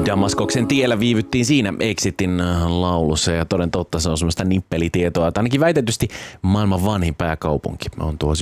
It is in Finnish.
Damaskoksen tiellä viivyttiin siinä Exitin laulussa ja toden totta se on semmoista nippelitietoa, että ainakin väitetysti maailman vanhin pääkaupunki on tuo